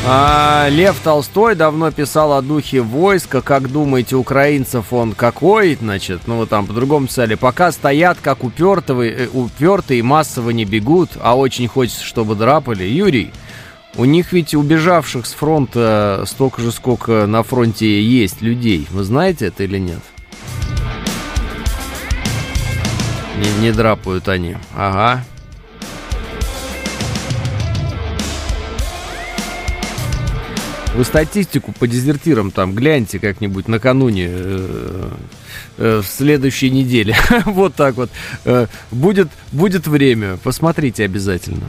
Лев Толстой давно писал о духе войска. Как думаете, украинцев он какой? Значит, ну вы там по-другому писали. Пока стоят как упертые и массово не бегут, а очень хочется, чтобы драпали. Юрий, у них ведь убежавших с фронта столько же, сколько на фронте есть людей. Вы знаете это или нет? Не драпают они. Ага. Вы статистику по дезертирам там гляньте как-нибудь накануне в следующей неделе. Вот так вот. Будет время. Посмотрите обязательно.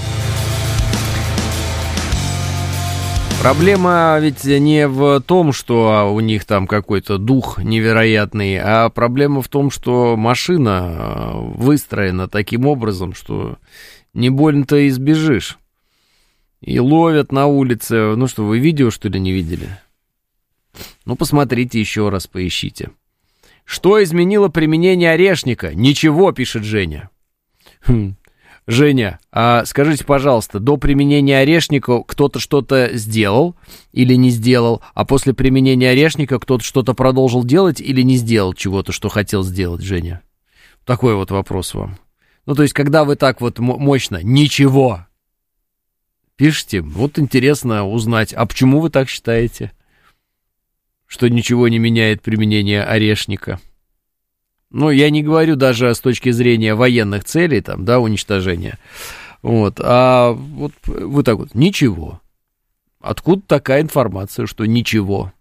Проблема ведь не в том, что у них там какой-то дух невероятный, а проблема в том, что машина выстроена таким образом, что не больно-то избежишь. И ловят на улице. Ну что, вы видео, что ли, не видели? Ну, посмотрите еще раз, поищите. Что изменило применение орешника? Ничего, пишет Женя. Женя, а скажите, пожалуйста, до применения орешника кто-то что-то сделал или не сделал, а после применения орешника кто-то что-то продолжил делать или не сделал чего-то, что хотел сделать, Женя? Такой вот вопрос вам. Ну, то есть, когда вы так вот мощно «ничего» пишите, вот интересно узнать, а почему вы так считаете, что ничего не меняет применение орешника? Ну, я не говорю даже с точки зрения военных целей, там, да, уничтожения. Вот, а вот вы так вот, ничего. Откуда такая информация, что ничего?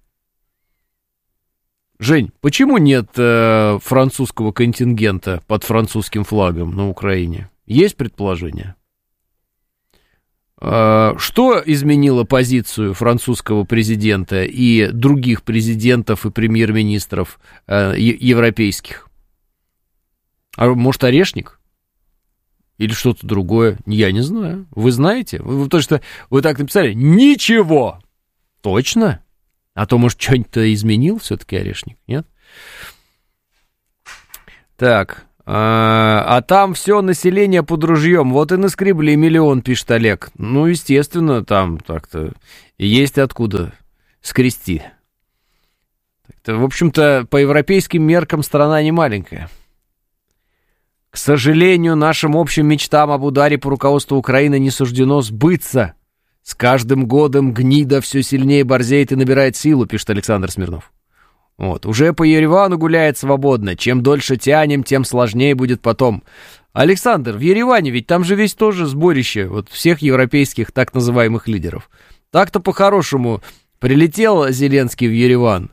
Жень, почему нет французского контингента под французским флагом на Украине? Есть предположение? Что изменило позицию французского президента и других президентов и премьер-министров европейских? А может, орешник? Или что-то другое? Я не знаю. Вы знаете? Потому что вы так написали. Ничего! Точно? А то, может, что-нибудь изменил все-таки орешник? Нет? Так... А там все население под ружьем. Вот и наскребли 1 миллион, пишет Олег. Ну, естественно, там так-то есть откуда скрести. Так-то, в общем-то, по европейским меркам страна не маленькая. К сожалению, нашим общим мечтам об ударе по руководству Украины не суждено сбыться. С каждым годом гнида все сильнее борзеет и набирает силу, пишет Александр Смирнов. Вот, уже по Еревану гуляет свободно. Чем дольше тянем, тем сложнее будет потом. Александр, в Ереване ведь там же весь тоже сборище вот всех европейских так называемых лидеров. Так-то по-хорошему прилетел Зеленский в Ереван.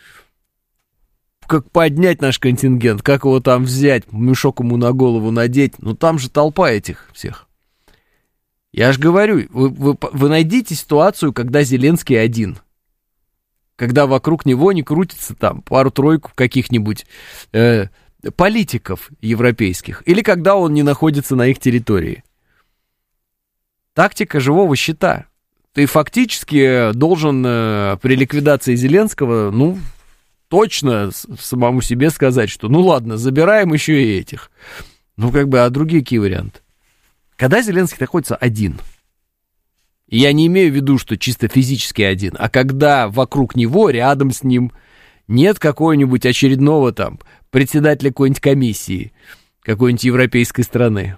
Как поднять наш контингент, как его там взять, мешок ему на голову надеть. Ну там же толпа этих всех. Я же говорю, вы найдите ситуацию, когда Зеленский один. Когда вокруг него не крутится там пару-тройку каких-нибудь политиков европейских, или когда он не находится на их территории. Тактика живого щита. Ты фактически должен при ликвидации Зеленского, ну, точно самому себе сказать, что ну ладно, забираем еще и этих. Ну, как бы, а другие какие варианты? Когда Зеленский находится один... И я не имею в виду, что чисто физически один, а когда вокруг него, рядом с ним, нет какого-нибудь очередного там председателя какой-нибудь комиссии, какой-нибудь европейской страны.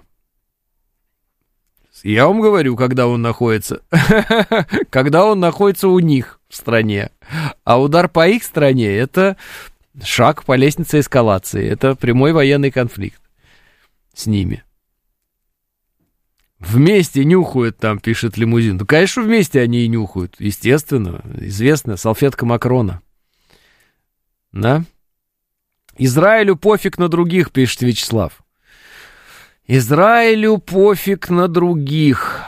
Я вам говорю, когда он находится. Когда он находится у них в стране. А удар по их стране — это шаг по лестнице эскалации. Это прямой военный конфликт с ними. Вместе нюхают там, пишет Лимузин. Ну, конечно, вместе они и нюхают. Естественно, известная салфетка Макрона. Да? Израилю пофиг на других, пишет Вячеслав. Израилю пофиг на других.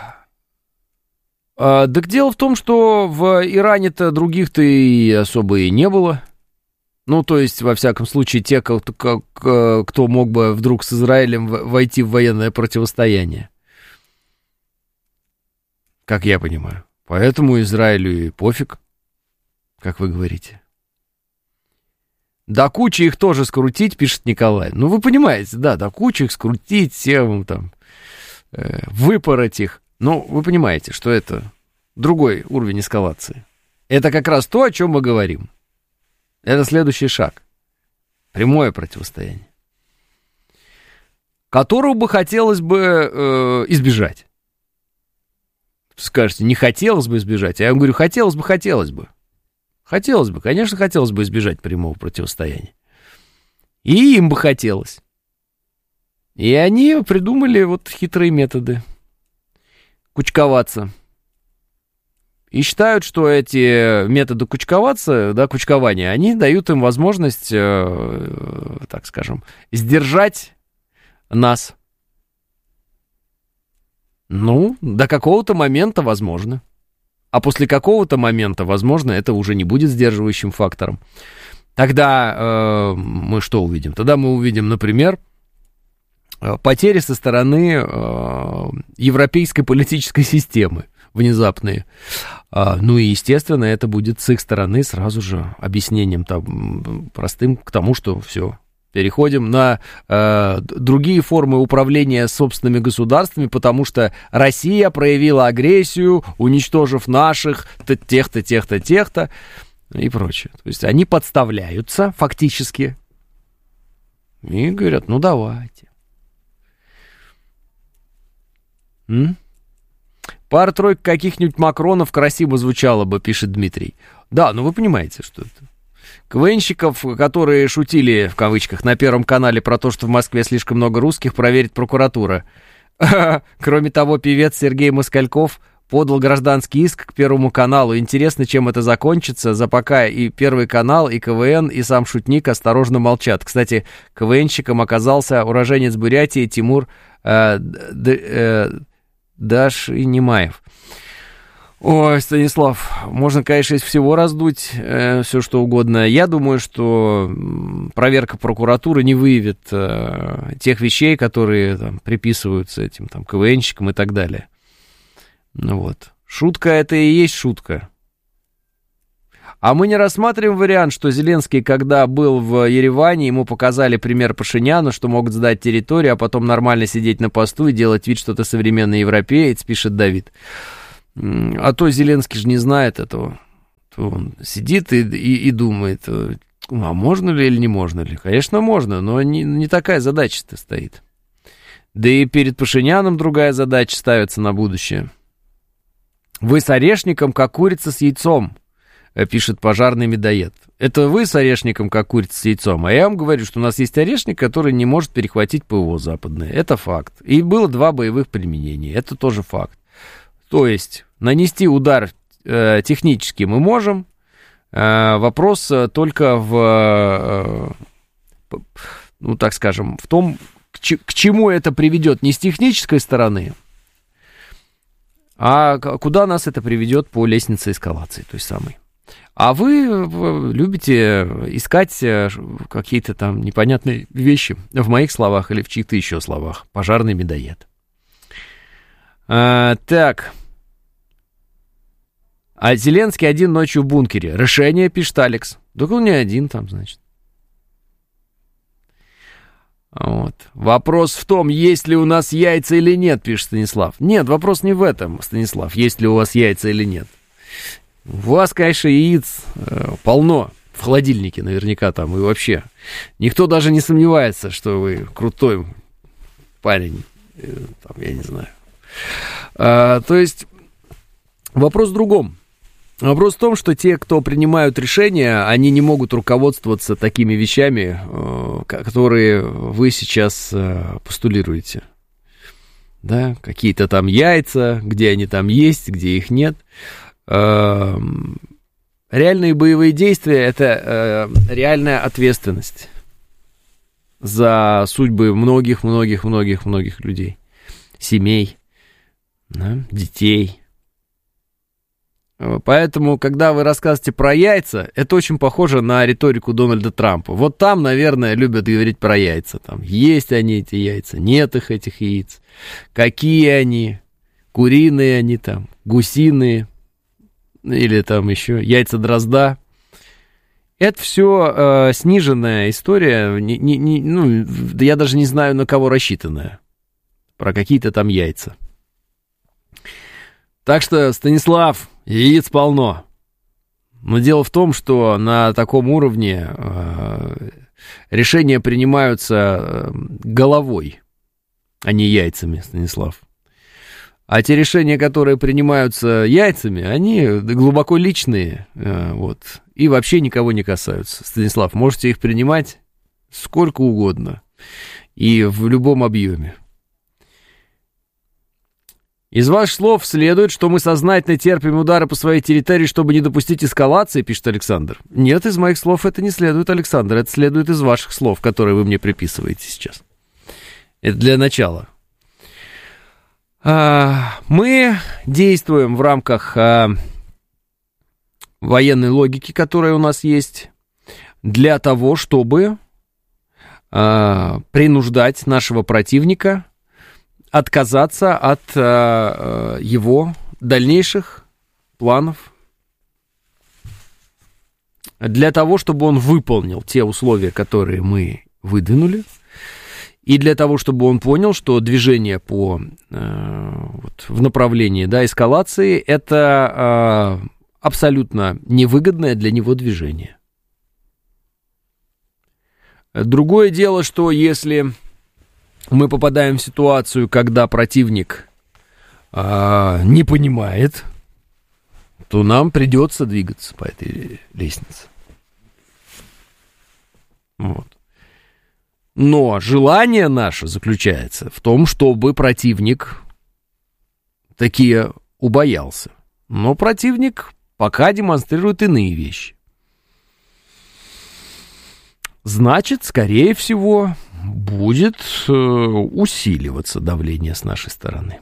Так дело в том, что в Иране-то других-то и особо и не было. Ну, то есть, во всяком случае, те, кто мог бы вдруг с Израилем войти в военное противостояние. Как я понимаю. Поэтому Израилю и пофиг, как вы говорите. До кучи их тоже скрутить, пишет Николай. Ну, вы понимаете, да, до кучи их скрутить, всем там, выпороть их. Ну, вы понимаете, что это другой уровень эскалации. Это как раз то, о чем мы говорим. Это следующий шаг. Прямое противостояние, которого бы хотелось бы избежать. Скажете, не хотелось бы избежать. А я вам говорю, хотелось бы. Хотелось бы, конечно, хотелось бы избежать прямого противостояния. И им бы хотелось. И они придумали вот хитрые методы. Кучковаться. И считают, что эти методы кучкования, они дают им возможность, так скажем, сдержать нас. Ну, до какого-то момента возможно. А после какого-то момента, возможно, это уже не будет сдерживающим фактором. Тогда мы что увидим? Тогда мы увидим, например, потери со стороны европейской политической системы внезапные. Ну и, естественно, это будет с их стороны сразу же объяснением там, простым к тому, что все. Переходим на другие формы управления собственными государствами, потому что Россия проявила агрессию, уничтожив наших тех-то и прочее. То есть они подставляются фактически и говорят, ну давайте. Пара-тройка каких-нибудь Макронов красиво звучало бы, пишет Дмитрий. Да, ну вы понимаете, что это. КВНщиков, которые шутили, в кавычках, на Первом канале про то, что в Москве слишком много русских, проверит прокуратура. Кроме того, певец Сергей Москальков подал гражданский иск к Первому каналу. Интересно, чем это закончится. За пока и Первый канал, и КВН, и сам шутник осторожно молчат. Кстати, КВНщиком оказался уроженец Бурятии Тимур Дашинимаев. Ой, Станислав, можно, конечно, из всего раздуть все, что угодно. Я думаю, что проверка прокуратуры не выявит тех вещей, которые там, приписываются этим там, КВНщикам и так далее. Ну вот. Шутка — это и есть шутка. А мы не рассматриваем вариант, что Зеленский, когда был в Ереване, ему показали пример Пашиняна, что могут сдать территорию, а потом нормально сидеть на посту и делать вид, что ты современный европеец, пишет Давид. А то Зеленский же не знает этого. То он сидит и думает, а можно ли или не можно ли? Конечно, можно, но не такая задача-то стоит. Да и перед Пашиняном другая задача ставится на будущее. Вы с орешником, как курица с яйцом, пишет пожарный медоед. Это вы с орешником, как курица с яйцом. А я вам говорю, что у нас есть орешник, который не может перехватить ПВО западное. Это факт. И было 2 боевых применения. Это тоже факт. То есть нанести удар технически мы можем. Вопрос только ну так скажем, в том, к чему это приведет не с технической стороны, а куда нас это приведет по лестнице эскалации той самой. А вы любите искать какие-то там непонятные вещи в моих словах или в чьих-то еще словах. Пожарный медоед. Так. А Зеленский один ночью в бункере. Решение, пишет Алекс. Только он не один там, значит. Вот. Вопрос в том, есть ли у нас яйца или нет, пишет Станислав. Нет, вопрос не в этом, Станислав, есть ли у вас яйца или нет. У вас, конечно, яиц полно в холодильнике наверняка там и вообще. Никто даже не сомневается, что вы крутой парень. Там, я не знаю. То есть вопрос в другом. Вопрос в том, что те, кто принимают решения, они не могут руководствоваться такими вещами, которые вы сейчас постулируете. Да, какие-то там яйца, где они там есть, где их нет. Реальные боевые действия — это реальная ответственность за судьбы многих людей, семей, да, детей. Поэтому, когда вы рассказываете про яйца, это очень похоже на риторику Дональда Трампа. Вот там, наверное, любят говорить про яйца. Там, есть они, эти яйца, нет их, этих яиц. Какие они, куриные они там, гусиные, или там еще яйца дрозда. Это все сниженная история, ну, я даже не знаю, на кого рассчитанная. Про какие-то там яйца. Так что, Станислав, яиц полно. Но дело в том, что на таком уровне решения принимаются головой, а не яйцами, Станислав. А те решения, которые принимаются яйцами, они глубоко личные, вот, и вообще никого не касаются. Станислав, можете их принимать сколько угодно и в любом объеме. Из ваших слов следует, что мы сознательно терпим удары по своей территории, чтобы не допустить эскалации, пишет Александр. Нет, из моих слов это не следует, Александр, это следует из ваших слов, которые вы мне приписываете сейчас. Это для начала. Мы действуем в рамках военной логики, которая у нас есть, для того, чтобы принуждать нашего противника отказаться от его дальнейших планов, для того, чтобы он выполнил те условия, которые мы выдвинули, и для того, чтобы он понял, что движение в направлении эскалации – это абсолютно невыгодное для него движение. Другое дело, что если мы попадаем в ситуацию, когда противник не понимает, то нам придется двигаться по этой лестнице. Вот. Но желание наше заключается в том, чтобы противник такие убоялся. Но противник пока демонстрирует иные вещи. Значит, скорее всего, будет усиливаться давление с нашей стороны.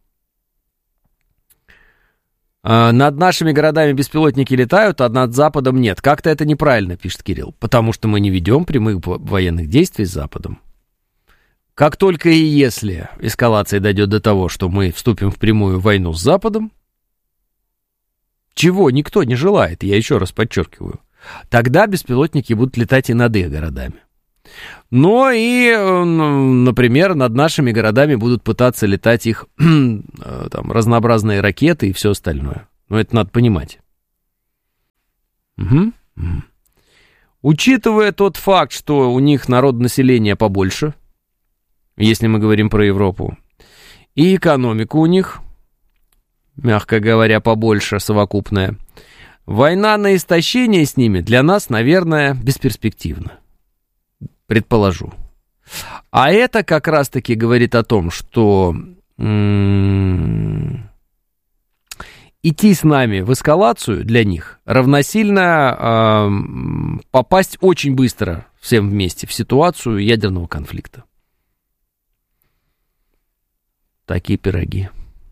Над нашими городами беспилотники летают, а над Западом нет. Как-то это неправильно, пишет Кирилл, потому что мы не ведем прямых военных действий с Западом. Как только и если эскалация дойдет до того, что мы вступим в прямую войну с Западом, чего никто не желает, я еще раз подчеркиваю, тогда беспилотники будут летать и над их городами. Но и, например, над нашими городами будут пытаться летать их там, разнообразные ракеты и все остальное. Но это надо понимать. Угу. Учитывая тот факт, что у них народонаселение побольше, если мы говорим про Европу, и экономика у них, мягко говоря, побольше, совокупная, война на истощение с ними для нас, наверное, бесперспективна. Предположу. А это как раз-таки говорит о том, что идти с нами в эскалацию для них равносильно попасть очень быстро всем вместе в ситуацию ядерного конфликта. Такие пироги.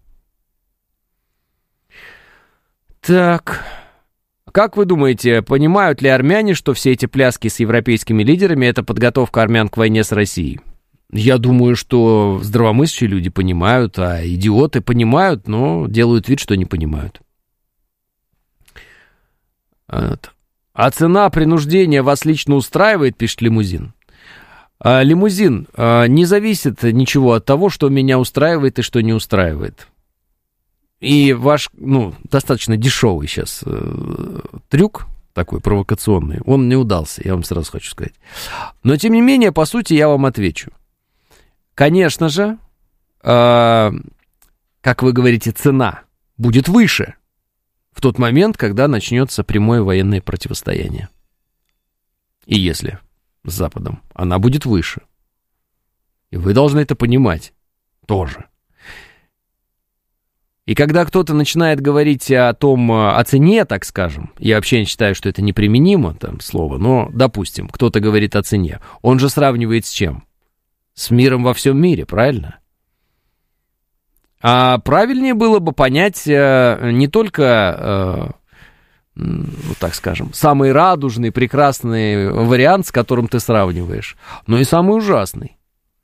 Так... Как вы думаете, понимают ли армяне, что все эти пляски с европейскими лидерами – это подготовка армян к войне с Россией? Я думаю, что здравомыслящие люди понимают, а идиоты понимают, но делают вид, что не понимают. А цена принуждения вас лично устраивает, пишет Лимузин. Лимузин, не зависит ничего от того, что меня устраивает и что не устраивает. И ваш, достаточно дешевый сейчас трюк, такой провокационный, он не удался, я вам сразу хочу сказать. Но, тем не менее, по сути, я вам отвечу. Конечно же, как вы говорите, цена будет выше в тот момент, когда начнется прямое военное противостояние. И если с Западом, она будет выше. И вы должны это понимать тоже. И когда кто-то начинает говорить о цене, так скажем, я вообще не считаю, что это неприменимо, там, слово, но, допустим, кто-то говорит о цене, он же сравнивает с чем? С миром во всем мире, правильно? А правильнее было бы понять не только, так скажем, самый радужный, прекрасный вариант, с которым ты сравниваешь, но и самый ужасный.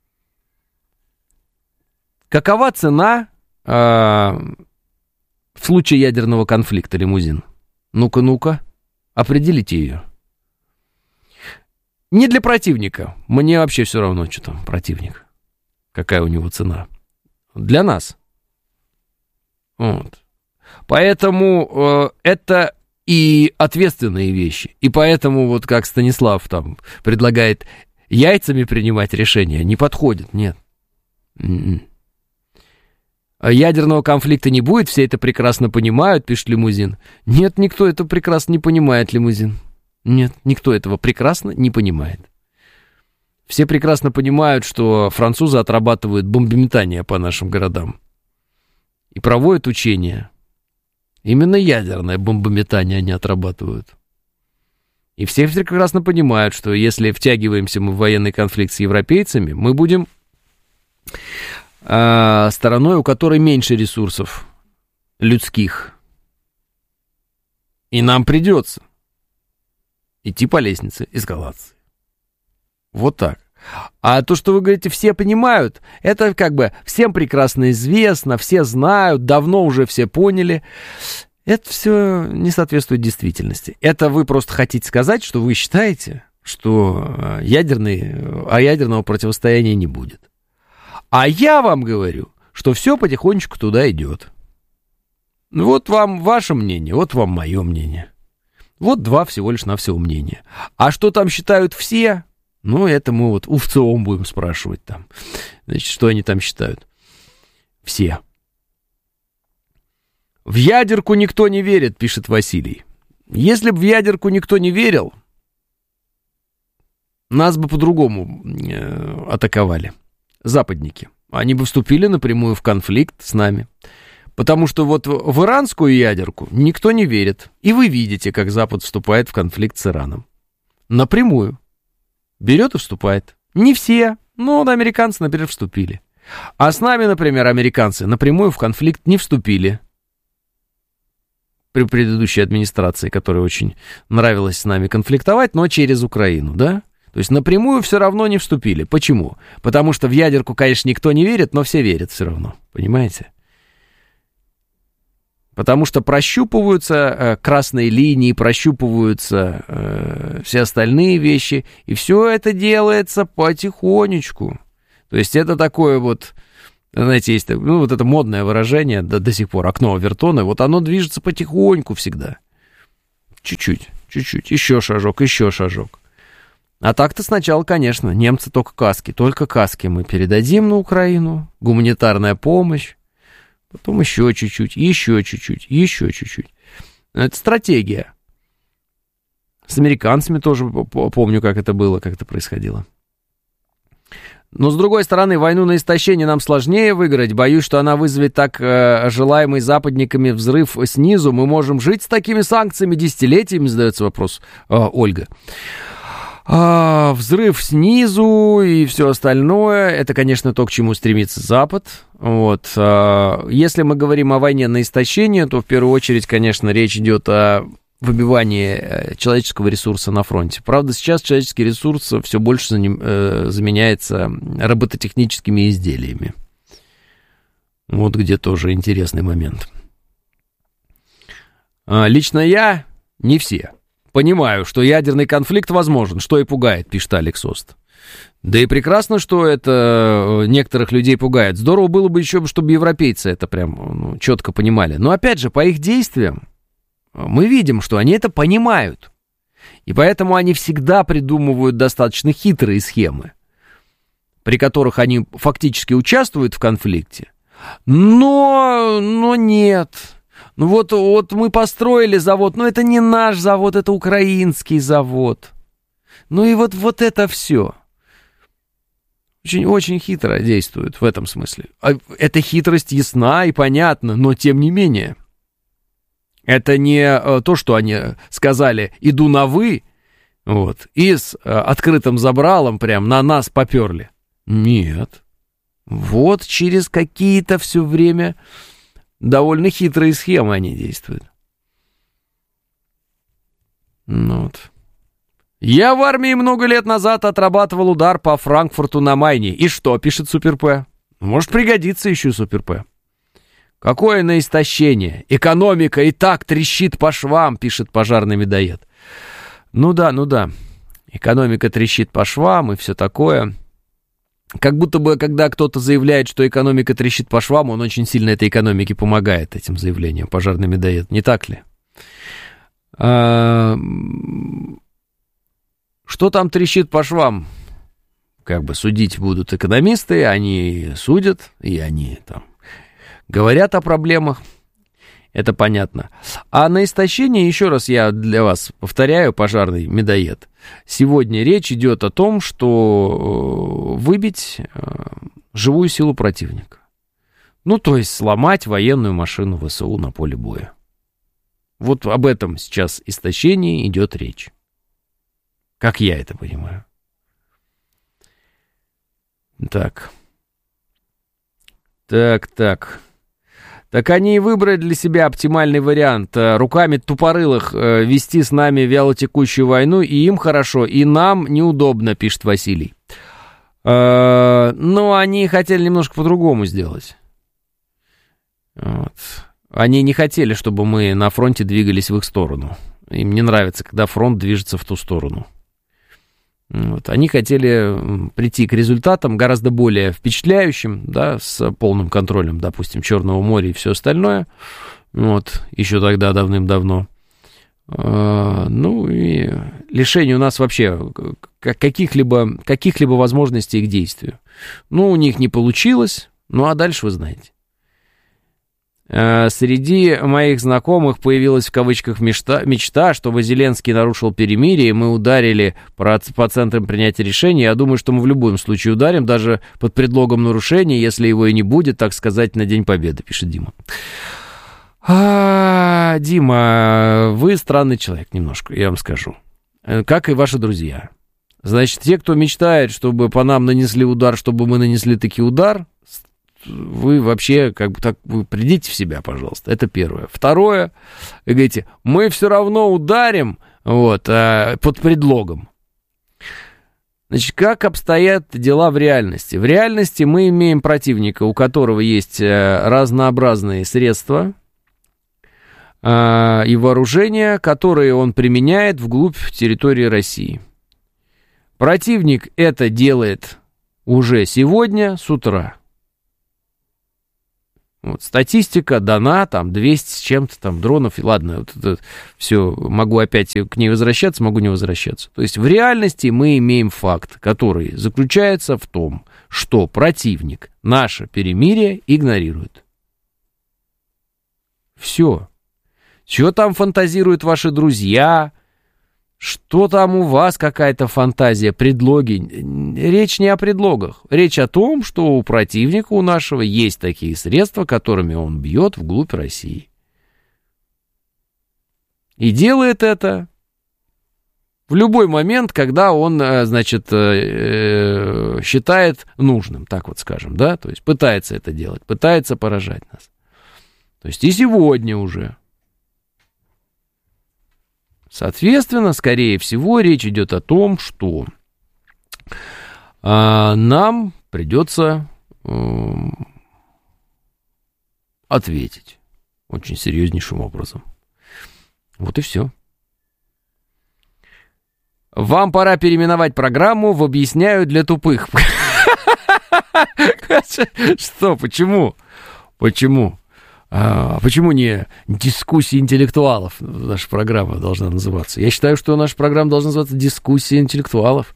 Какова цена в случае ядерного конфликта, Лимузин? Ну-ка, определите ее. Не для противника. Мне вообще все равно, что там противник. Какая у него цена. Для нас. Вот. Поэтому это и ответственные вещи. И поэтому, вот как Станислав там предлагает яйцами принимать решения, не подходит, нет. Ядерного конфликта не будет, все это прекрасно понимают, пишет Лимузин. Нет, никто это прекрасно не понимает, Лимузин. Нет, никто этого прекрасно не понимает. Все прекрасно понимают, что французы отрабатывают бомбометание по нашим городам и проводят учения. Именно ядерное бомбометание они отрабатывают. И все прекрасно понимают, что если втягиваемся мы в военный конфликт с европейцами, мы будем стороной, у которой меньше ресурсов людских. И нам придется идти по лестнице эскалации. Вот так. А то, что вы говорите, все понимают, это как бы всем прекрасно известно, все знают, давно уже все поняли. Это все не соответствует действительности. Это вы просто хотите сказать, что вы считаете, что ядерного противостояния не будет. А я вам говорю, что все потихонечку туда идет. Вот вам ваше мнение, вот вам мое мнение. Вот два всего лишь навсего мнения. А что там считают все? Ну, это мы вот у ВЦИОМ будем спрашивать там. Значит, что они там считают? Все. В ядерку никто не верит, пишет Василий. Если бы в ядерку никто не верил, нас бы по-другому атаковали. Западники. Они бы вступили напрямую в конфликт с нами. Потому что вот в иранскую ядерку никто не верит. И вы видите, как Запад вступает в конфликт с Ираном. Напрямую. Берет и вступает. Не все, но американцы, например, вступили. А с нами, например, американцы напрямую в конфликт не вступили. При предыдущей администрации, которой очень нравилось с нами конфликтовать, но через Украину, да? То есть напрямую все равно не вступили. Почему? Потому что в ядерку, конечно, никто не верит, но все верят все равно. Понимаете? Потому что прощупываются красные линии, прощупываются все остальные вещи, и все это делается потихонечку. То есть это такое вот, знаете, есть вот это модное выражение до сих пор, окно Овертона, вот оно движется потихоньку всегда. Чуть-чуть, еще шажок. А так-то сначала, конечно, немцы только каски мы передадим на Украину, гуманитарная помощь, потом еще чуть-чуть. Это стратегия. С американцами тоже помню, как это было, как это происходило. Но, с другой стороны, войну на истощение нам сложнее выиграть. Боюсь, что она вызовет так желаемый западниками взрыв снизу. Мы можем жить с такими санкциями десятилетиями, задается вопрос Ольга. Взрыв снизу и все остальное, это, конечно, то, к чему стремится Запад. Вот. Если мы говорим о войне на истощение, то в первую очередь, конечно, речь идет о выбивании человеческого ресурса на фронте. Правда, сейчас человеческий ресурс все больше заменяется робототехническими изделиями. Вот где тоже интересный момент. Лично я, не все. Понимаю, что ядерный конфликт возможен, что и пугает, пишет Алекс Ост. Да и прекрасно, что это некоторых людей пугает. Здорово было бы еще, чтобы европейцы это прям четко понимали. Но опять же, по их действиям мы видим, что они это понимают. И поэтому они всегда придумывают достаточно хитрые схемы, при которых они фактически участвуют в конфликте. Но нет. Ну вот мы построили завод, но это не наш завод, это украинский завод. Ну и вот это все. Очень хитро действует в этом смысле. Эта хитрость ясна и понятна, но тем не менее. Это не то, что они сказали «иду на вы», вот, и с открытым забралом прям на нас поперли. Нет. Вот через какие-то все время довольно хитрые схемы они действуют. Ну вот. Я в армии много лет назад отрабатывал удар по Франкфурту на Майне. И что, пишет Супер П? Может пригодится еще Супер П. Какое на истощение. Экономика и так трещит по швам, пишет пожарный медоед. Ну да. Экономика трещит по швам и все такое. как будто бы, когда кто-то заявляет, что экономика трещит по швам, он очень сильно этой экономике помогает этим заявлением, пожарный медоед. Не так ли? Что там трещит по швам? Как бы судить будут экономисты, они судят, и они там говорят о проблемах. Это понятно. А на истощение, еще раз я для вас повторяю, пожарный медоед, сегодня речь идет о том, что выбить живую силу противника. Ну, то есть сломать военную машину ВСУ на поле боя. Вот об этом сейчас истощении идет речь. Как я это понимаю. Так. Так они и выбрали для себя оптимальный вариант. Руками тупорылых вести с нами вялотекущую войну, и им хорошо, и нам неудобно, пишет Василий. Но они хотели немножко по-другому сделать. Вот. Они не хотели, чтобы мы на фронте двигались в их сторону. Им не нравится, когда фронт движется в ту сторону. Вот. Они хотели прийти к результатам гораздо более впечатляющим, да, с полным контролем, допустим, Черного моря и все остальное. Вот, еще тогда давным-давно. Ну и лишение у нас вообще каких-либо возможностей к действию. Ну, у них не получилось, ну а дальше вы знаете. Среди моих знакомых появилась в кавычках мечта, чтобы Зеленский нарушил перемирие, и мы ударили по центрам принятия решений. Я думаю, что мы в любом случае ударим, даже под предлогом нарушения, если его и не будет, так сказать, на День Победы, пишет Дима. Дима, вы странный человек немножко, я вам скажу. Как и ваши друзья. Значит, те, кто мечтает, чтобы по нам нанесли удар, чтобы мы нанесли таки удар, вы вообще, как бы так, вы придите в себя, пожалуйста. Это первое. Второе, вы говорите, мы все равно ударим, вот, под предлогом. Значит, как обстоят дела в реальности? В реальности мы имеем противника, у которого есть разнообразные средства и вооружения, которые он применяет вглубь территории России. Противник это делает уже сегодня с утра. Вот, статистика дана, там 200 с чем-то там дронов, и ладно, вот это все, могу опять к ней возвращаться, могу не возвращаться. То есть в реальности мы имеем факт, который заключается в том, что противник наше перемирие игнорирует. Все. Что там фантазируют ваши друзья? Что там у вас какая-то фантазия, предлоги? Речь не о предлогах. Речь о том, что у противника, у нашего, есть такие средства, которыми он бьет вглубь России. И делает это в любой момент, когда он, значит, считает нужным, так вот скажем, да? То есть пытается это делать, пытается поражать нас. То есть и сегодня уже. Соответственно, скорее всего, речь идет о том, что нам придется ответить очень серьезнейшим образом. Вот и все. Вам пора переименовать программу в «Объясняю для тупых». Что? Почему? Почему? Почему не «Дискуссии интеллектуалов» наша программа должна называться? Я считаю, что наша программа должна называться «Дискуссии интеллектуалов».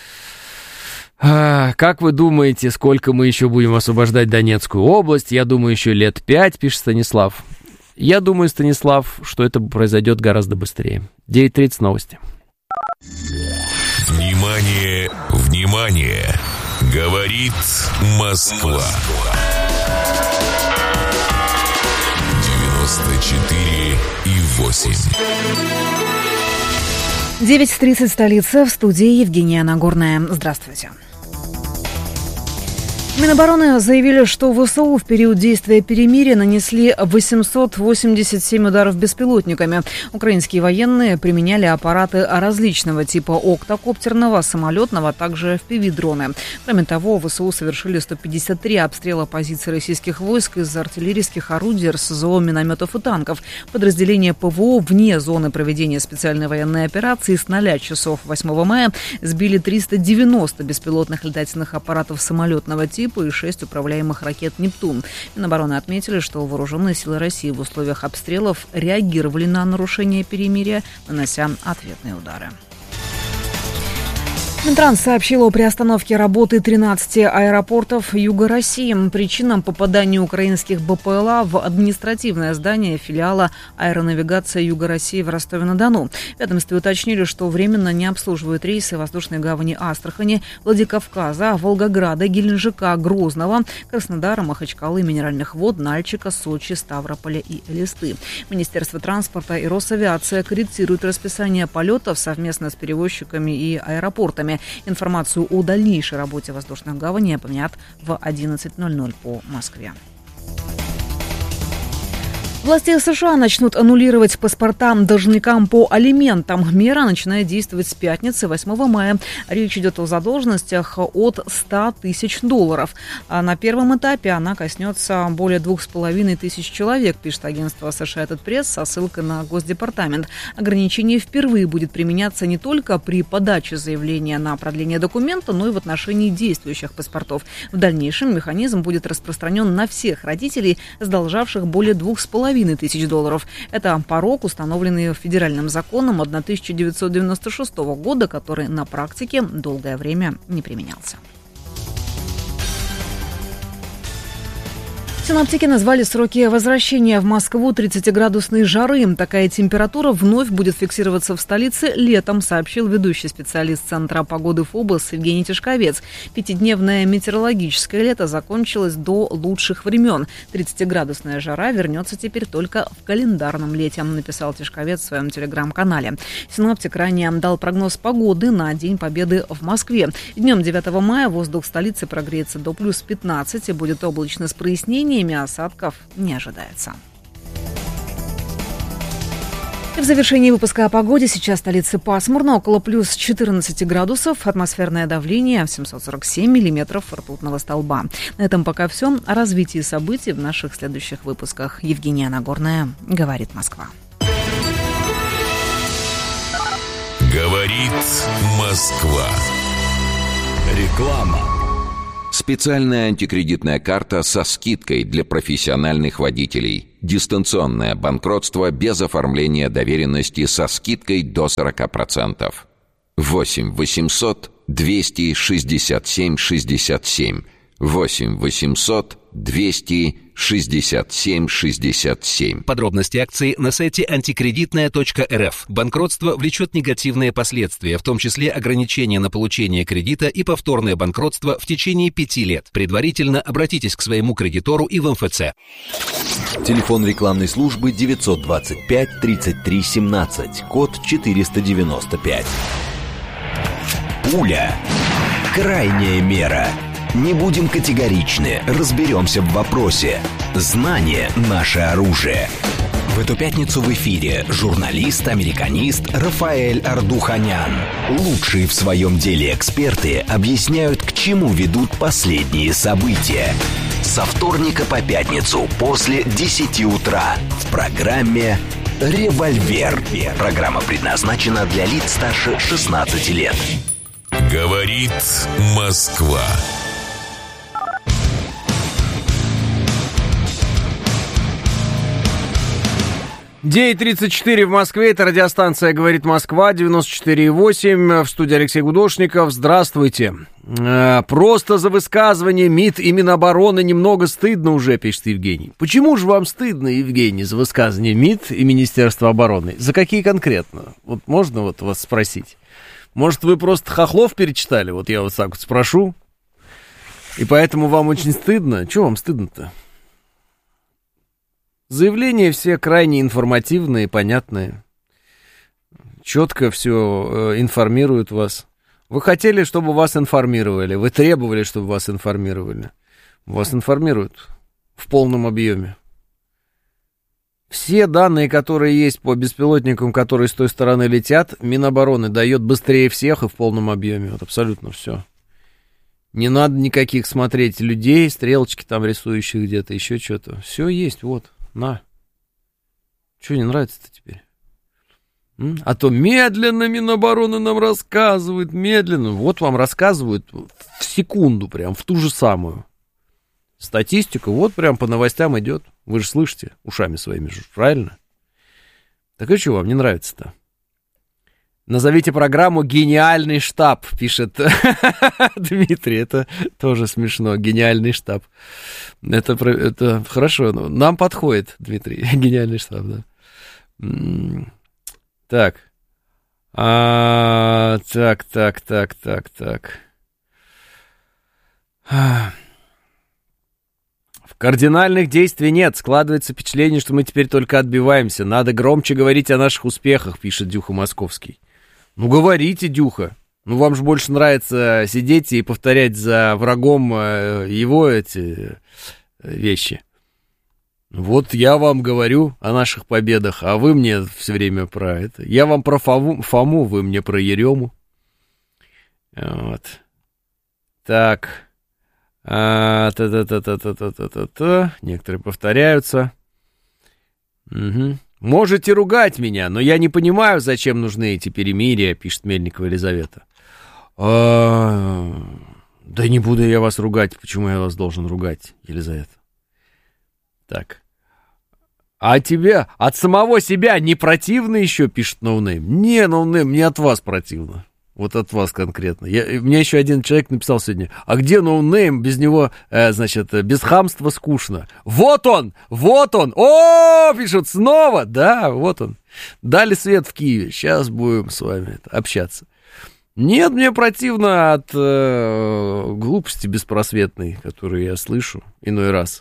Как вы думаете, сколько мы еще будем освобождать Донецкую область? Я думаю, еще лет 5, пишет Станислав. Я думаю, Станислав, что это произойдет гораздо быстрее. 9:30 новости. Внимание, внимание! Говорит Москва. 94,8. 9:30 столица, в студии Евгения Нагорная. Здравствуйте. Минобороны заявили, что ВСУ в период действия перемирия нанесли 887 ударов беспилотниками. Украинские военные применяли аппараты различного типа октокоптерного, самолетного, а также FPV-дроны. Кроме того, ВСУ совершили 153 обстрела позиций российских войск из артиллерийских орудий, РСЗО, минометов и танков. Подразделения ПВО вне зоны проведения специальной военной операции с 0 часов 8 мая сбили 390 беспилотных летательных аппаратов самолетного типа и 6 управляемых ракет «Нептун». Минобороны отметили, что вооруженные силы России в условиях обстрелов реагировали на нарушение перемирия, нанося ответные удары. Минтранс сообщил о приостановке работы 13 аэропортов Юга России. Причинам попадания украинских БПЛА в административное здание филиала аэронавигации Юга России в Ростове-на-Дону. В ведомстве уточнили, что временно не обслуживают рейсы воздушной гавани Астрахани, Владикавказа, Волгограда, Геленджика, Грозного, Краснодара, Махачкалы, Минеральных вод, Нальчика, Сочи, Ставрополя и Элисты. Министерство транспорта и Росавиация корректируют расписание полетов совместно с перевозчиками и аэропортами. Информацию о дальнейшей работе воздушных гаваней помнят в 11:00 по Москве. Власти США начнут аннулировать паспорта должникам по алиментам. Мера начинает действовать с пятницы, 8 мая. Речь идет о задолженностях от $100 тысяч. На первом этапе она коснется более 2500 человек, пишет агентство Associated Press со ссылкой на Госдепартамент. Ограничение впервые будет применяться не только при подаче заявления на продление документа, но и в отношении действующих паспортов. В дальнейшем механизм будет распространен на всех родителей, сдолжавших более $2500. Это порог, установленный федеральным законом 1996 года, который на практике долгое время не применялся. Синоптики назвали сроки возвращения в Москву 30-градусной жары. Такая температура вновь будет фиксироваться в столице летом, сообщил ведущий специалист Центра погоды ФОБОС Евгений Тишковец. Пятидневное метеорологическое лето закончилось до лучших времен. 30-градусная жара вернется теперь только в календарном лете, написал Тишковец в своем телеграм-канале. Синоптик ранее дал прогноз погоды на День Победы в Москве. Днем 9 мая воздух столицы прогреется до плюс 15 и будет облачно с прояснениями. Осадков не ожидается. И в завершении выпуска о погоде. Сейчас в столице пасмурно, около плюс 14 градусов, атмосферное давление 747 миллиметров ртутного столба. На этом пока все. О развитии событий в наших следующих выпусках. Евгения Нагорная, говорит Москва. Говорит Москва. Реклама. Специальная антикредитная карта со скидкой для профессиональных водителей. Дистанционное банкротство без оформления доверенности со скидкой до 40%. 8 800 267 67. 8 800 267 67. Подробности акции на сайте антикредитная.рф. Банкротство влечет негативные последствия, в том числе ограничения на получение кредита и повторное банкротство в течение 5 лет. Предварительно обратитесь к своему кредитору и в МФЦ. Телефон рекламной службы 925 33 17, код 495. Пуля. Крайняя мера. Не будем категоричны, разберемся в вопросе. Знание – наше оружие. В эту пятницу в эфире журналист-американист Рафаэль Ардуханян. Лучшие в своем деле эксперты объясняют, к чему ведут последние события. Со вторника по пятницу после 10 утра в программе «Револьвер». Программа предназначена для лиц старше 16 лет. Говорит Москва. 9:34 в Москве. Это радиостанция «Говорит Москва», 94,8. В студии Алексей Гудошников. Здравствуйте. Просто за высказывание МИД и Минобороны немного стыдно уже, пишет Евгений. Почему же вам стыдно, Евгений, за высказывание МИД и Министерства обороны? За какие конкретно? Вот можно вот вас спросить? Может, вы просто хохлов перечитали? Вот я вот так вот спрошу. И поэтому вам очень стыдно? Чего вам стыдно-то? Заявления все крайне информативные, понятные. Четко все информируют вас. Вы хотели, чтобы вас информировали. Вы требовали, чтобы вас информировали. Вас информируют в полном объеме. Все данные, которые есть по беспилотникам, которые с той стороны летят, Минобороны дает быстрее всех и в полном объеме. Вот абсолютно все. Не надо никаких смотреть людей, стрелочки там рисующих где-то, еще что-то. Все есть, вот, на. Что не нравится-то теперь? А то медленно Минобороны нам рассказывают, медленно. Вот вам рассказывают в секунду прям, в ту же самую. Статистика вот прям по новостям идет. Вы же слышите ушами своими же, правильно? Так и что вам не нравится-то? Назовите программу «Гениальный штаб», пишет Дмитрий. Это тоже смешно. «Гениальный штаб». Это хорошо. Нам подходит, Дмитрий. «Гениальный штаб», да. Так. Так. Кардинальных действий нет. Складывается впечатление, что мы теперь только отбиваемся. Надо громче говорить о наших успехах, пишет Дюха Московский. Ну, говорите, Дюха. Ну, вам же больше нравится сидеть и повторять за врагом его эти вещи. Вот я вам говорю о наших победах, а вы мне все время про это. Я вам про Фому, вы мне про Ерему. Вот. Так. Некоторые повторяются. Угу. Можете ругать меня, но я не понимаю, зачем нужны эти перемирия, пишет Мельникова Елизавета. Да не буду я вас ругать. Почему я вас должен ругать, Елизавета? Так. А тебе от самого себя не противно еще, пишет Ноунейм? Не, Ноунейм, мне от вас противно. Вот от вас конкретно. Мне еще один человек написал сегодня, а где ноунейм, без него, значит, без хамства скучно. Вот он! О, пишут, снова! Да, вот он. Дали свет в Киеве, сейчас будем с вами общаться. Нет, мне противно от глупости беспросветной, которую я слышу иной раз.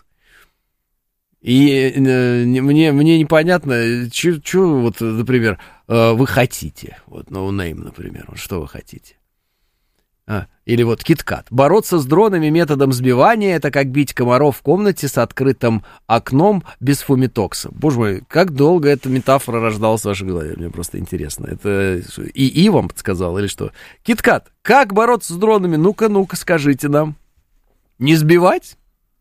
И мне непонятно, что вот, например, вы хотите. Вот ноунейм, например. Вот что вы хотите? Или вот KitKat. Бороться с дронами методом сбивания — это как бить комаров в комнате с открытым окном без фумитокса. Боже мой, как долго эта метафора рождалась в вашей голове? Мне просто интересно. Это и вам подсказал или что? KitKat, как бороться с дронами? Ну-ка, скажите нам. Не сбивать?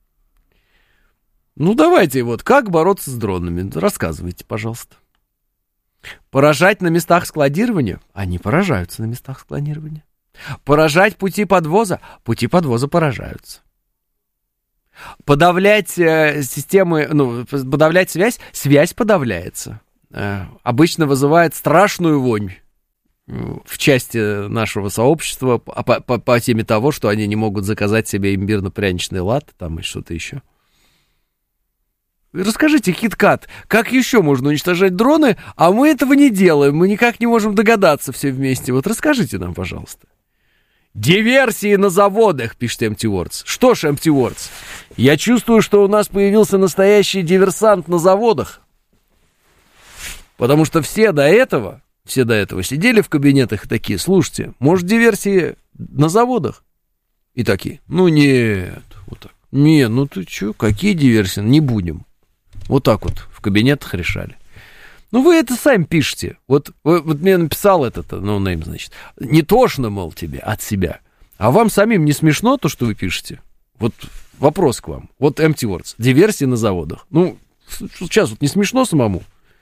Ну, давайте вот, как бороться с дронами? Рассказывайте, пожалуйста. Поражать на местах складирования? Они поражаются на местах складирования. Поражать пути подвоза? Пути подвоза поражаются. Подавлять системы, подавлять связь? Связь подавляется. Обычно вызывает страшную вонь в части нашего сообщества по теме того, что они не могут заказать себе имбирно-пряничный латте там и что-то еще. Расскажите, KitKat, как еще можно уничтожать дроны, а мы этого не делаем, мы никак не можем догадаться все вместе. Вот расскажите нам, пожалуйста. Диверсии на заводах, пишет Empty Words. Что ж, Empty Words, я чувствую, что у нас появился настоящий диверсант на заводах. Потому что все до этого сидели в кабинетах и такие, слушайте, может, диверсии на заводах? И такие, ну нет, вот так. Не, ну ты что, какие диверсии? Не будем. Вот так вот в кабинетах решали. Ну, вы это сами пишете. Вот мне написал этот ноунейм, значит. Не тошно, мол, тебе от себя. А вам самим не смешно то, что вы пишете? Вот вопрос к вам. Вот Empty Words. Диверсии на заводах. Ну, сейчас вот не смешно самому?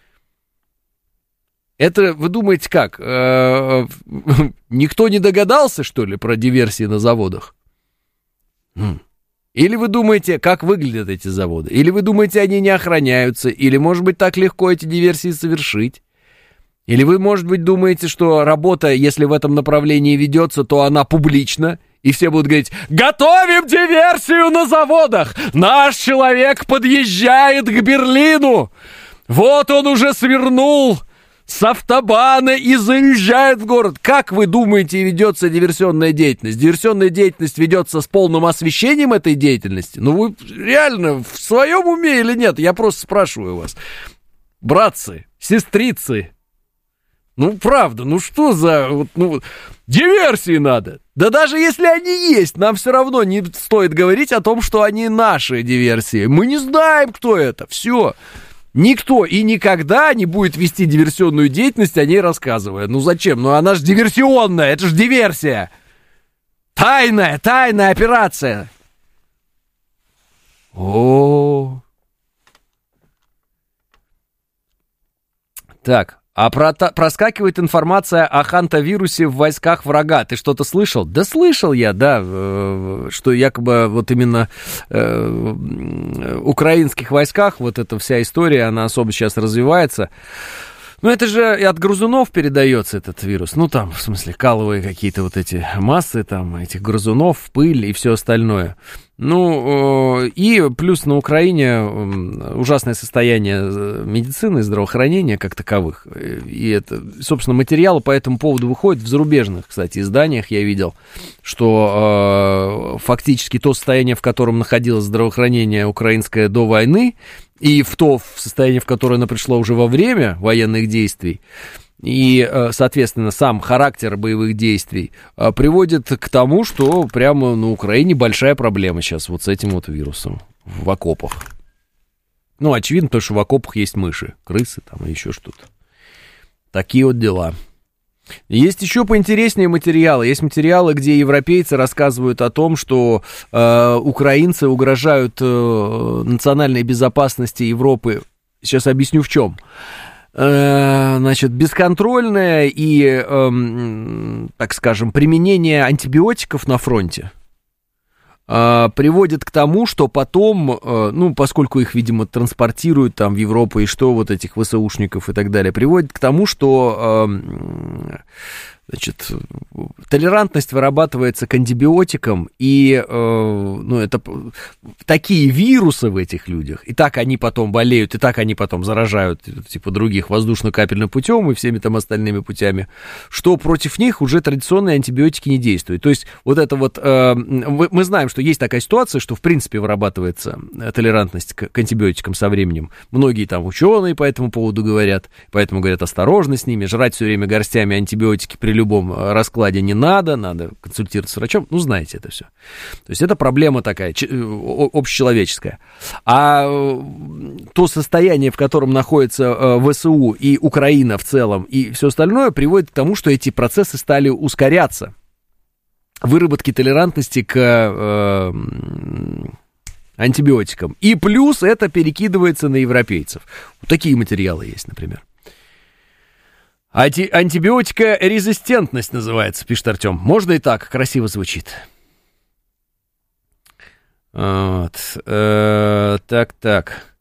Это, вы думаете, как? Никто не догадался, что ли, про диверсии на заводах? Или вы думаете, как выглядят эти заводы? Или вы думаете, они не охраняются? Или, может быть, так легко эти диверсии совершить? Или вы, может быть, думаете, что работа, если в этом направлении ведется, то она публична? И все будут говорить, готовим диверсию на заводах! Наш человек подъезжает к Берлину! Вот он уже свернул с автобана и заезжает в город. Как вы думаете, ведется диверсионная деятельность? Диверсионная деятельность ведется с полным освещением этой деятельности? Ну, вы реально в своем уме или нет? Я просто спрашиваю вас. Братцы, сестрицы, Ну, правда, ну что за... диверсии надо. Да даже если они есть, нам все равно не стоит говорить о том, что они наши диверсии. Мы не знаем, кто это. Все. Никто и никогда не будет вести диверсионную деятельность, о ней рассказывая. Ну зачем? Ну она же диверсионная, это же диверсия. Тайная операция. Так, а проскакивает информация о хантавирусе в войсках врага. Ты что-то слышал? Да слышал я, да, что якобы вот именно в украинских войсках вот эта вся история, она особо сейчас развивается. Ну, это же и от грызунов передается этот вирус. Ну, там, в смысле, каловые какие-то вот эти массы, там, этих грызунов, пыль и все остальное. Ну, и плюс на Украине ужасное состояние медицины и здравоохранения как таковых. И это, собственно, материалы по этому поводу выходят в зарубежных, кстати, изданиях. Я видел, что фактически то состояние, в котором находилось здравоохранение украинское до войны, и в то состояние, в которое оно пришло уже во время военных действий, и, соответственно, сам характер боевых действий приводит к тому, что прямо на Украине большая проблема сейчас вот с этим вот вирусом в окопах. Ну, очевидно, потому что в окопах есть мыши, крысы там и еще что-то. Такие вот дела. Есть еще поинтереснее материалы. Есть материалы, где европейцы рассказывают о том, что украинцы угрожают национальной безопасности Европы. Сейчас объясню в чем. Значит, бесконтрольное и, так скажем, применение антибиотиков на фронте приводит к тому, что потом, ну, поскольку их, видимо, транспортируют там в Европу и что, вот этих ВСУшников и так далее, приводит к тому, что, значит, толерантность вырабатывается к антибиотикам, и, ну, это такие вирусы в этих людях, и так они потом болеют, и так они потом заражают, типа, других воздушно-капельным путем и всеми там остальными путями, что против них уже традиционные антибиотики не действуют. То есть, вот это вот, мы знаем, что есть такая ситуация, что, в принципе, вырабатывается толерантность к антибиотикам со временем. Многие там ученые по этому поводу говорят, поэтому говорят, осторожно с ними, жрать все время горстями антибиотики при любом раскладе не надо консультироваться с врачом, ну, знаете это все. То есть это проблема такая, общечеловеческая. А то состояние, в котором находится ВСУ и Украина в целом, и все остальное, приводит к тому, что эти процессы стали ускоряться. Выработки толерантности к антибиотикам. И плюс это перекидывается на европейцев. Вот такие материалы есть, например. Антибиотикорезистентность называется, пишет Артем. Можно и так, красиво звучит. Вот. Так.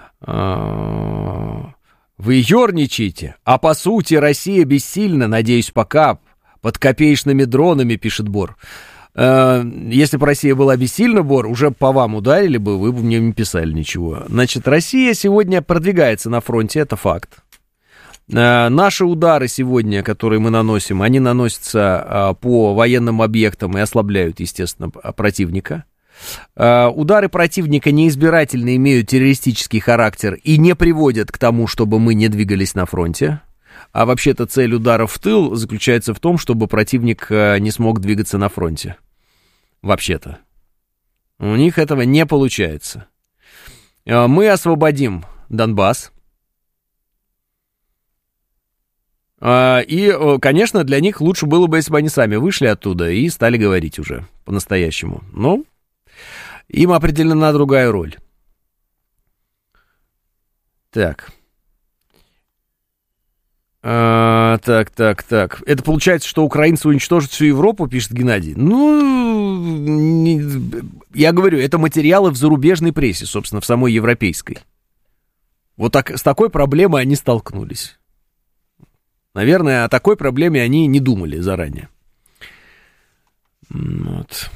Вы ерничаете, а по сути Россия бессильна, надеюсь, пока под копеечными дронами, пишет Бор. Если бы Россия была бессильна, Бор, уже по вам ударили бы, вы бы мне не писали ничего. Значит, Россия сегодня продвигается на фронте, это факт. Наши удары сегодня, которые мы наносим, они наносятся по военным объектам и ослабляют, естественно, противника. Удары противника неизбирательно имеют террористический характер и не приводят к тому, чтобы мы не двигались на фронте. А вообще-то цель ударов в тыл заключается в том, чтобы противник не смог двигаться на фронте. Вообще-то. У них этого не получается. Мы освободим Донбасс. И, конечно, для них лучше было бы, если бы они сами вышли оттуда и стали говорить уже по-настоящему. Но им определена другая роль. Так. Так. Это получается, что украинцы уничтожат всю Европу, пишет Геннадий. Ну, я говорю, это материалы в зарубежной прессе, собственно, в самой европейской. Вот так, с такой проблемой они столкнулись. Наверное, о такой проблеме они не думали заранее. Вот.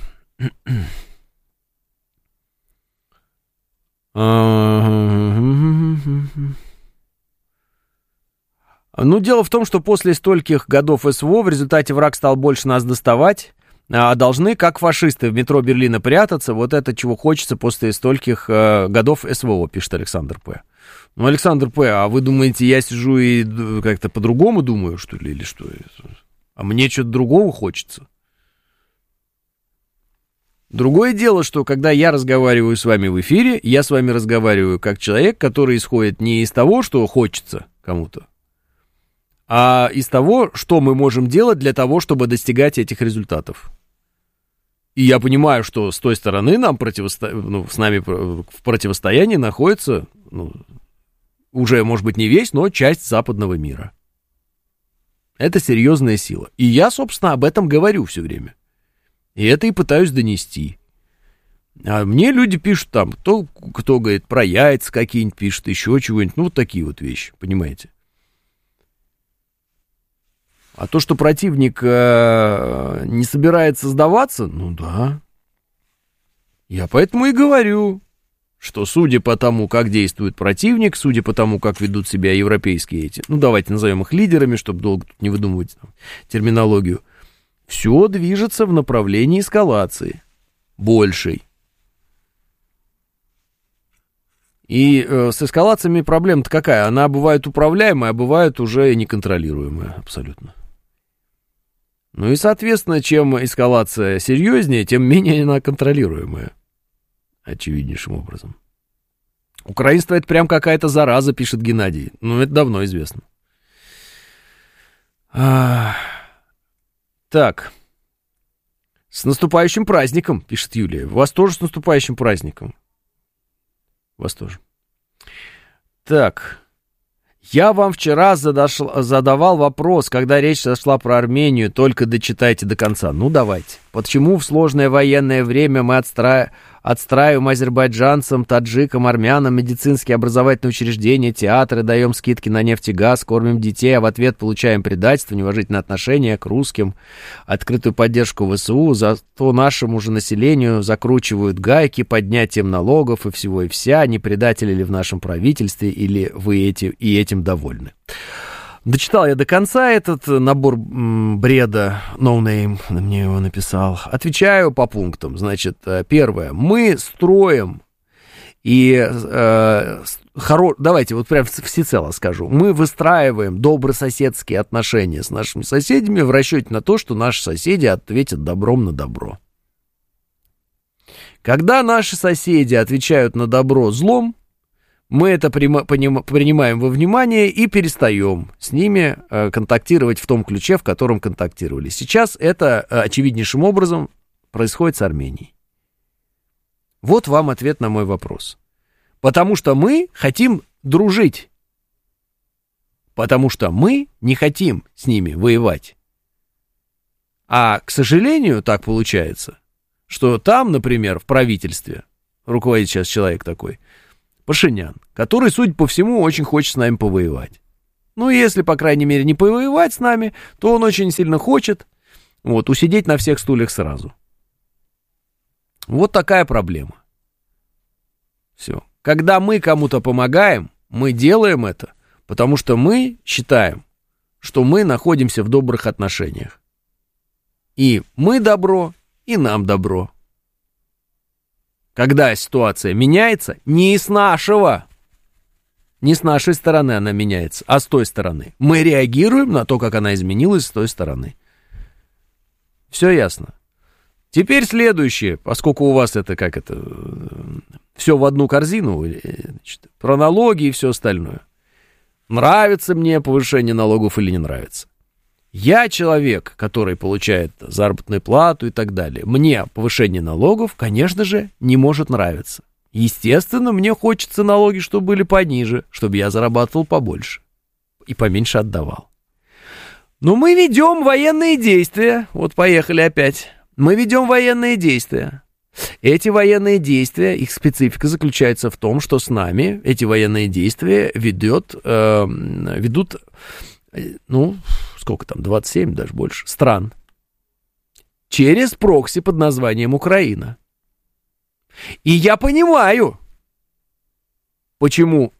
Ну, дело в том, что после стольких годов СВО в результате враг стал больше нас доставать, а должны, как фашисты, в метро Берлина прятаться. Вот это чего хочется после стольких годов СВО, пишет Александр П. Ну, Александр П., а вы думаете, я сижу и как-то по-другому думаю, что ли, или что? А мне что-то другого хочется. Другое дело, что когда я разговариваю с вами в эфире, я с вами разговариваю как человек, который исходит не из того, что хочется кому-то, а из того, что мы можем делать для того, чтобы достигать этих результатов. И я понимаю, что с той стороны нам с нами в противостоянии находится, уже, может быть, не весь, но часть западного мира. Это серьезная сила. И я, собственно, об этом говорю все время. И это и пытаюсь донести. А мне люди пишут там, кто говорит, про яйца какие-нибудь пишет, еще чего-нибудь. Ну, вот такие вот вещи, понимаете. А то, что противник не собирается сдаваться, ну да. Я поэтому и говорю, что судя по тому, как действует противник, судя по тому, как ведут себя европейские эти, давайте назовем их лидерами, чтобы долго тут не выдумывать терминологию, все движется в направлении эскалации большей. И с эскалациями проблема-то какая? Она бывает управляемая, а бывает уже неконтролируемая абсолютно. Ну и, соответственно, чем эскалация серьезнее, тем менее она контролируемая. Очевиднейшим образом. Украинство — это прям какая-то зараза, пишет Геннадий. Ну, это давно известно. Так. С наступающим праздником, пишет Юлия. Вас тоже с наступающим праздником. Вас тоже. Так. Я вам вчера задавал вопрос, когда речь зашла про Армению, только дочитайте до конца. Ну, давайте. Почему в сложное военное время мы отстраиваем азербайджанцам, таджикам, армянам медицинские образовательные учреждения, театры, даем скидки на нефть и газ, кормим детей, а в ответ получаем предательство, неуважительное отношение к русским, открытую поддержку ВСУ, зато нашему же населению закручивают гайки поднятием налогов и всего и вся, не предатели ли в нашем правительстве, или вы этим довольны. Дочитал я до конца этот набор бреда, No Name мне его написал. Отвечаю по пунктам. Значит, первое. Мы строим и... давайте вот прям всецело скажу. Мы выстраиваем добрососедские отношения с нашими соседями в расчете на то, что наши соседи ответят добром на добро. Когда наши соседи отвечают на добро злом, мы это принимаем во внимание и перестаем с ними контактировать в том ключе, в котором контактировали. Сейчас это очевиднейшим образом происходит с Арменией. Вот вам ответ на мой вопрос. Потому что мы хотим дружить. Потому что мы не хотим с ними воевать. А, к сожалению, так получается, что там, например, в правительстве, руководит сейчас человек такой, Пашинян, который, судя по всему, очень хочет с нами повоевать. Ну, если, по крайней мере, не повоевать с нами, то он очень сильно хочет усидеть на всех стульях сразу. Вот такая проблема. Все. Когда мы кому-то помогаем, мы делаем это, потому что мы считаем, что мы находимся в добрых отношениях. И мы добро, и нам добро. Когда ситуация меняется, не с нашей стороны она меняется, а с той стороны. Мы реагируем на то, как она изменилась с той стороны. Все ясно. Теперь следующее, поскольку у вас это все в одну корзину, значит, про налоги и все остальное. Нравится мне повышение налогов или не нравится? Я человек, который получает заработную плату и так далее. Мне повышение налогов, конечно же, не может нравиться. Естественно, мне хочется налоги, чтобы были пониже, чтобы я зарабатывал побольше и поменьше отдавал. Но мы ведем военные действия. Вот поехали опять. Мы ведем военные действия. Эти военные действия, их специфика заключается в том, что с нами эти военные действия ведут, сколько там, 27, даже больше, стран. Через прокси под названием Украина. И я понимаю, почему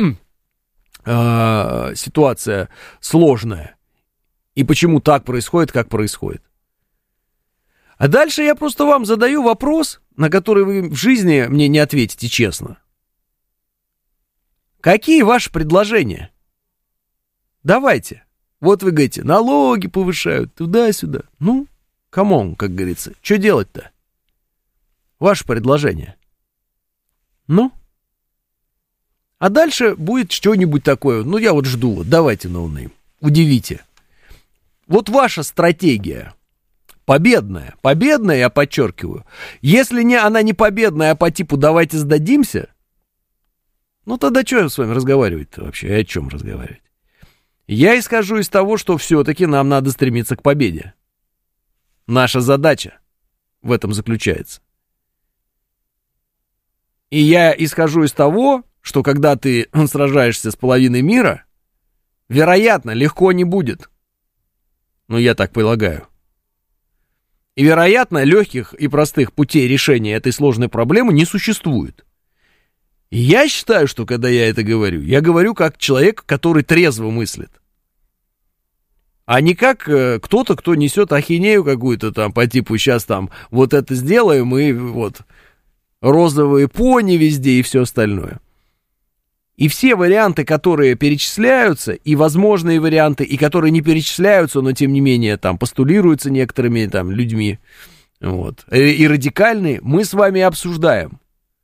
ситуация сложная. И почему так происходит, как происходит. А дальше я просто вам задаю вопрос, на который вы в жизни мне не ответите честно. Какие ваши предложения? Давайте. Вот вы говорите, налоги повышают, туда-сюда. Ну, камон, как говорится. Что делать-то? Ваше предложение. Ну? А дальше будет что-нибудь такое. Ну, я вот жду. Вот, давайте, ноунейм. Удивите. Вот ваша стратегия. Победная. Победная, я подчеркиваю. Если она не победная, а по типу «давайте сдадимся», ну, тогда что с вами разговаривать-то вообще? И о чем разговаривать? Я исхожу из того, что все-таки нам надо стремиться к победе. Наша задача в этом заключается. И я исхожу из того, что когда ты сражаешься с половиной мира, вероятно, легко не будет. Ну, я так полагаю. И, вероятно, легких и простых путей решения этой сложной проблемы не существует. И я считаю, что когда я это говорю, я говорю как человек, который трезво мыслит. А не как кто-то, кто несет ахинею какую-то там по типу «сейчас там вот это сделаем» и вот розовые пони везде и все остальное. И все варианты, которые перечисляются, и возможные варианты, и которые не перечисляются, но тем не менее там постулируются некоторыми там людьми, вот, и радикальные, мы с вами обсуждаем.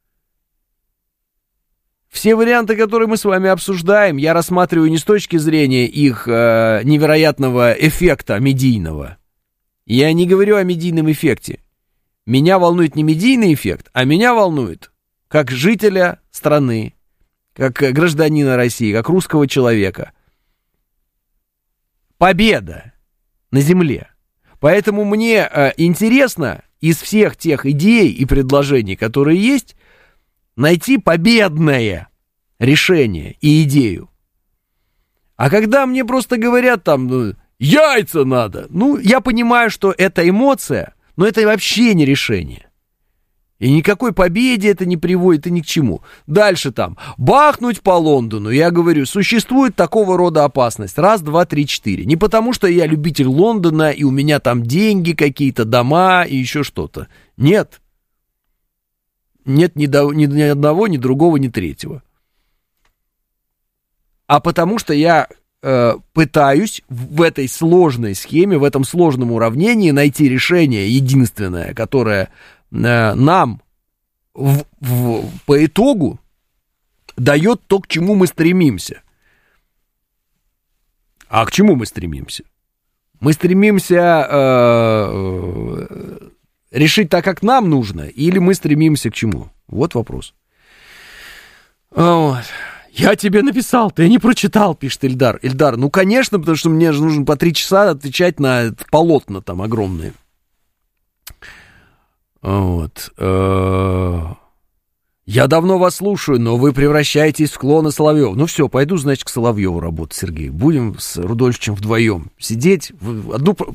Все варианты, которые мы с вами обсуждаем, я рассматриваю не с точки зрения их невероятного эффекта медийного. Я не говорю о медийном эффекте. Меня волнует не медийный эффект, а меня волнует как жителя страны, как гражданина России, как русского человека. Победа на земле. Поэтому мне интересно из всех тех идей и предложений, которые есть, найти победное решение и идею. А когда мне просто говорят там, яйца надо, ну, я понимаю, что это эмоция, но это вообще не решение. И никакой победе это не приводит и ни к чему. Дальше там, бахнуть по Лондону. Я говорю, существует такого рода опасность. Раз, два, три, четыре. Не потому, что я любитель Лондона, и у меня там деньги какие-то, дома и еще что-то. Нет. Нет ни одного, ни другого, ни третьего. А потому что я пытаюсь в этой сложной схеме, в этом сложном уравнении найти решение единственное, которое нам по итогу дает то, к чему мы стремимся. А к чему мы стремимся? Мы стремимся решить так, как нам нужно, или мы стремимся к чему? Вот вопрос. Вот. Я тебе написал, ты не прочитал, пишет Ильдар. Ильдар, ну, конечно, потому что мне же нужно по 3 часа отвечать на полотна там огромные. Вот. Я давно вас слушаю, но вы превращаетесь в клона Соловьева. Ну все, пойду, значит, к Соловьеву работать, Сергей. Будем с Рудольфовичем вдвоем сидеть.